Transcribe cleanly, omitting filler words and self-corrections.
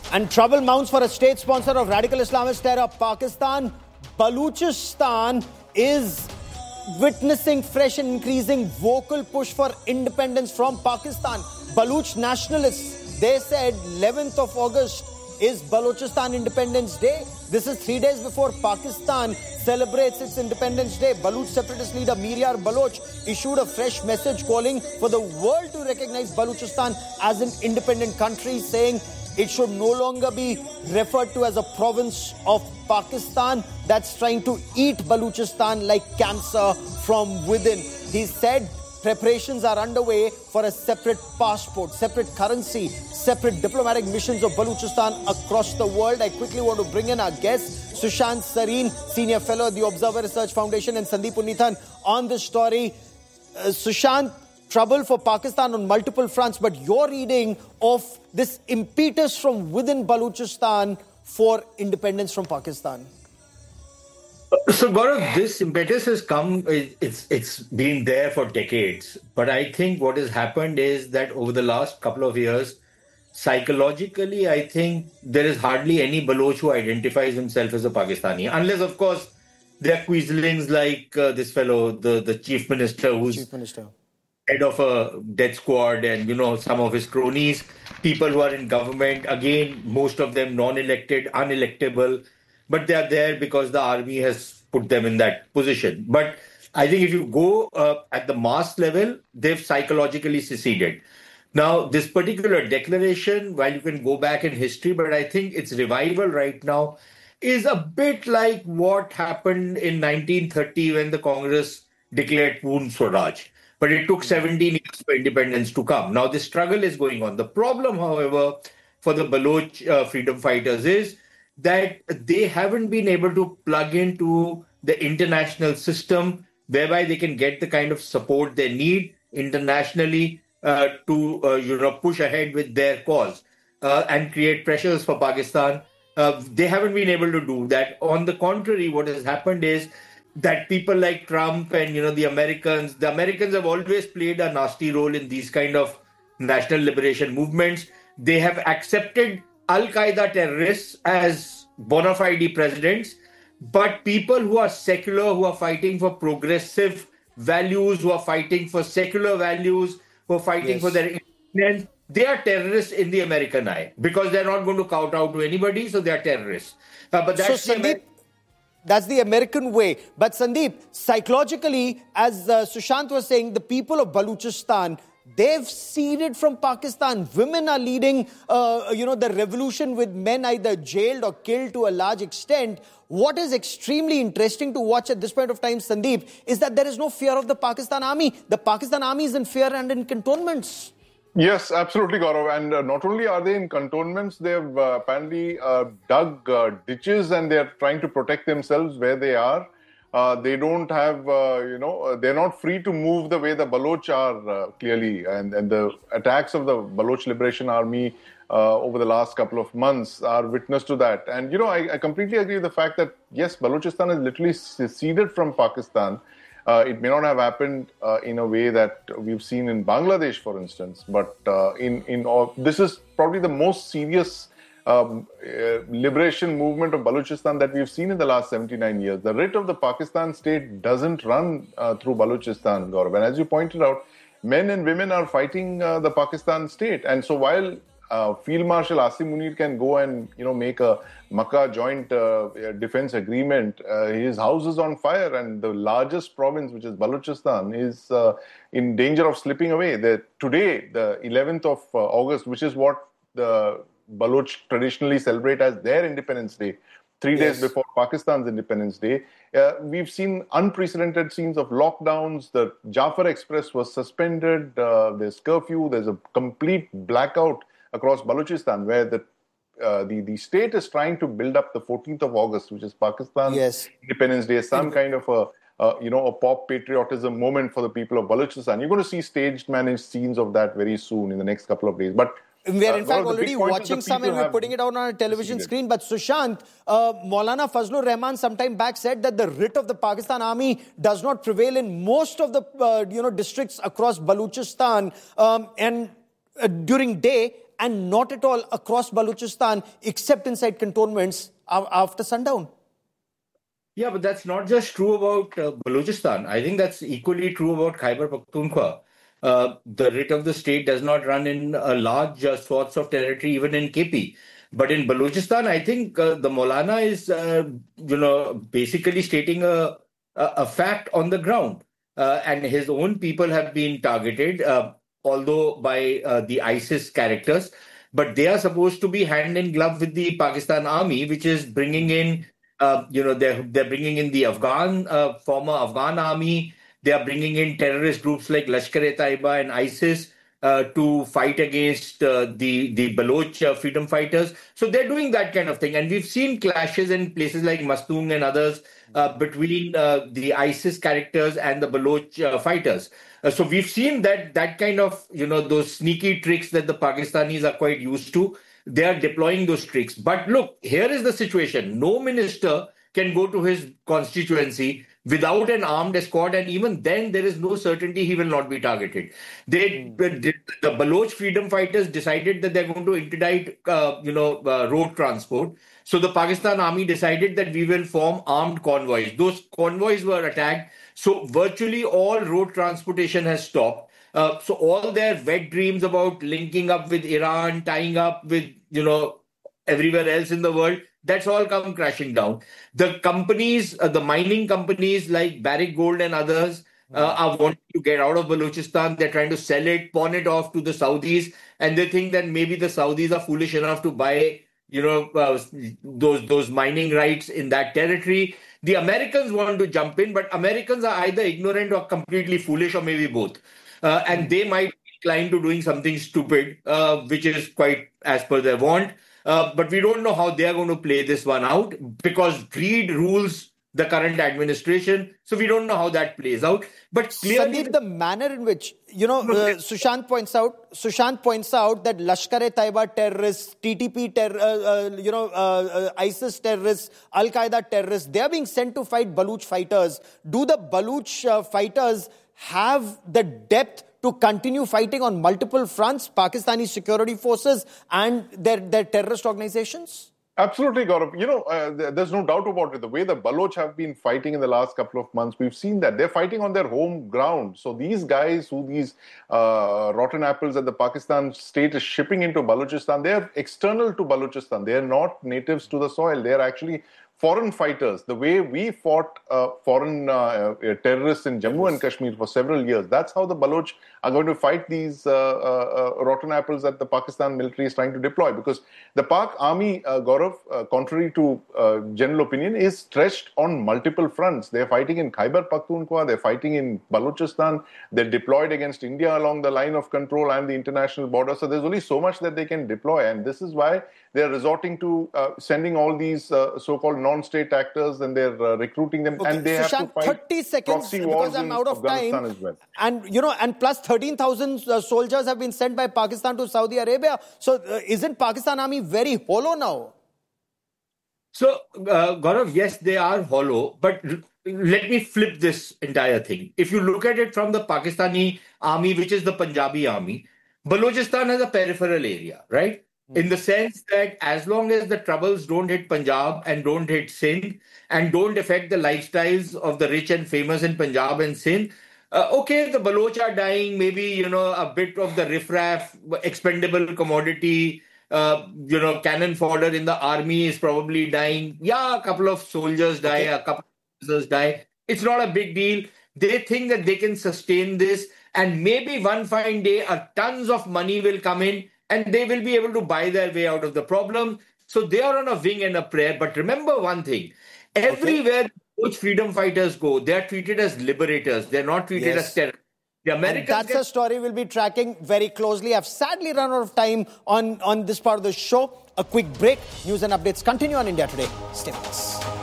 And trouble mounts for a state sponsor of radical Islamist terror, Pakistan. Baluchistan is witnessing fresh and increasing vocal push for independence from Pakistan. Baluch nationalists, they said 11th of August is Balochistan Independence Day. This is 3 days before Pakistan celebrates its Independence Day. Baluch separatist leader Miryar Baloch issued a fresh message calling for the world to recognize Balochistan as an independent country, saying it should no longer be referred to as a province of Pakistan that's trying to eat Balochistan like cancer from within. He said preparations are underway for a separate passport, separate currency, separate diplomatic missions of Balochistan across the world. I quickly want to bring in our guests, Sushant Sareen, Senior Fellow at the Observer Research Foundation, and Sandeep Unnithan on this story. Sushant, trouble for Pakistan on multiple fronts, but your reading of this impetus from within Balochistan for independence from Pakistan? So, Gaurav, this impetus has come, it's been there for decades. But I think what has happened is that over the last couple of years, psychologically, I think there is hardly any Baloch who identifies himself as a Pakistani. Unless, of course, there are quislings like this fellow, the chief minister, who's head of a death squad, and, you know, some of his cronies, people who are in government, again, most of them non-elected, unelectable. But they are there because the army has put them in that position. But I think if you go at the mass level, they've psychologically seceded. Now, this particular declaration, while you can go back in history, but I think its revival right now is a bit like what happened in 1930 when the Congress declared Poorn Swaraj. But it took 17 years for independence to come. Now, this struggle is going on. The problem, however, for the Baloch freedom fighters is that they haven't been able to plug into the international system whereby they can get the kind of support they need internationally to push ahead with their cause and create pressures for Pakistan. They haven't been able to do that. On the contrary, what has happened is that people like Trump and the Americans have always played a nasty role in these kind of national liberation movements. They have accepted Al-Qaeda terrorists as bona fide presidents, but people who are secular, who are fighting for progressive values, who are fighting for secular values, who are fighting for their independence, they are terrorists in the American eye because they're not going to kowtow to anybody, so they are terrorists. But that's so, Sandeep, that's the American way. But Sandeep, psychologically, as Sushant was saying, the people of Balochistan, they've ceded from Pakistan. Women are leading, the revolution with men either jailed or killed to a large extent. What is extremely interesting to watch at this point of time, Sandeep, is that there is no fear of the Pakistan army. The Pakistan army is in fear and in cantonments. Yes, absolutely, Gaurav. And not only are they in cantonments, they've apparently dug ditches and they're trying to protect themselves where they are. They don't have, they're not free to move the way the Baloch are clearly. And the attacks of the Baloch Liberation Army over the last couple of months are witness to that. And, I completely agree with the fact that, yes, Balochistan has literally seceded from Pakistan. It may not have happened in a way that we've seen in Bangladesh, for instance. But this is probably the most serious liberation movement of Balochistan that we've seen in the last 79 years. The writ of the Pakistan state doesn't run through Balochistan, Gaurav. And as you pointed out, men and women are fighting the Pakistan state. And so while Field Marshal Asim Munir can go and make a Makkah joint defense agreement, his house is on fire, and the largest province, which is Balochistan, is in danger of slipping away. Today, the 11th of August, which is what the Baloch traditionally celebrate as their Independence Day, 3 days before Pakistan's Independence Day, we've seen unprecedented scenes of lockdowns. The Jafar Express was suspended. There's curfew. There's a complete blackout across Balochistan, where the state is trying to build up the 14th of August, which is Pakistan's Independence Day, some kind of a pop patriotism moment for the people of Balochistan. You're going to see staged, managed scenes of that very soon in the next couple of days. But we are in fact already watching some and we're putting it out on our television screen. But Sushant, Maulana Fazlur Rahman sometime back said that the writ of the Pakistan army does not prevail in most of the districts across Balochistan and during day and not at all across Balochistan, except inside cantonments after sundown. Yeah, but that's not just true about Balochistan. I think that's equally true about Khyber Pakhtunkhwa. The writ of the state does not run in large swaths of territory, even in KP. But in Balochistan, I think the Maulana is, basically stating a fact on the ground. And his own people have been targeted, although by the ISIS characters. But they are supposed to be hand in glove with the Pakistan army, which is bringing in, they're bringing in the former Afghan army. They are bringing in terrorist groups like Lashkar-e-Taiba and ISIS to fight against the Baloch freedom fighters. So they're doing that kind of thing. And we've seen clashes in places like Mastung and others between the ISIS characters and the Baloch fighters. So we've seen that kind of, those sneaky tricks that the Pakistanis are quite used to. They are deploying those tricks. But look, here is the situation. No minister can go to his constituency without an armed escort, and even then there is no certainty he will not be targeted. The Baloch freedom fighters decided that they're going to interdict, road transport. So the Pakistan army decided that we will form armed convoys. Those convoys were attacked. So virtually all road transportation has stopped. So all their wet dreams about linking up with Iran, tying up with, everywhere else in the world, that's all come crashing down. The companies, the mining companies like Barrick Gold and others are wanting to get out of Balochistan. They're trying to sell it, pawn it off to the Saudis. And they think that maybe the Saudis are foolish enough to buy, those mining rights in that territory. The Americans want to jump in, but Americans are either ignorant or completely foolish, or maybe both. And they might be inclined to doing something stupid, which is quite as per their want. But we don't know how they are going to play this one out, because greed rules the current administration. So we don't know how that plays out. But clearly, Sandeep, the manner in which, Sushant points out that Lashkar-e-Taiba terrorists, TTP ISIS terrorists, Al-Qaeda terrorists, they are being sent to fight Baloch fighters. Do the Baloch fighters have the depth to continue fighting on multiple fronts, Pakistani security forces and their terrorist organizations? Absolutely, Gaurav. There's no doubt about it. The way the Baloch have been fighting in the last couple of months, we've seen that. They're fighting on their home ground. So these guys these rotten apples that the Pakistan state is shipping into Balochistan, they're external to Balochistan. They're not natives to the soil. They're actually foreign fighters. The way we fought foreign terrorists in Jammu and Kashmir for several years, that's how the Baloch are going to fight these rotten apples that the Pakistan military is trying to deploy. Because the Pak army, Gaurav, contrary to general opinion, is stretched on multiple fronts. They're fighting in Khyber Pakhtunkhwa, they're fighting in Balochistan, they're deployed against India along the line of control and the international border. So there's only so much that they can deploy. And this is why they're resorting to sending all these so-called non-state actors, and they're recruiting them. Okay. And they have to fight 30 seconds because I'm out of time. As well. And plus 13,000 soldiers have been sent by Pakistan to Saudi Arabia. So isn't Pakistan army very hollow now? So, Gaurav, yes, they are hollow. But let me flip this entire thing. If you look at it from the Pakistani army, which is the Punjabi army, Balochistan has a peripheral area, right? In the sense that as long as the troubles don't hit Punjab and don't hit Sindh and don't affect the lifestyles of the rich and famous in Punjab and Sindh, okay, the Baloch are dying, maybe, a bit of the riffraff, expendable commodity, cannon fodder in the army is probably dying. Yeah, a couple of soldiers die, a couple of officers die. It's not a big deal. They think that they can sustain this, and maybe one fine day, tons of money will come in, and they will be able to buy their way out of the problem. So they are on a wing and a prayer. But remember one thing. Everywhere which freedom fighters go, they are treated as liberators. They're not treated as terrorists. The Americans that's a story we'll be tracking very closely. I've sadly run out of time on this part of the show. A quick break. News and updates continue on India Today. Stay with us.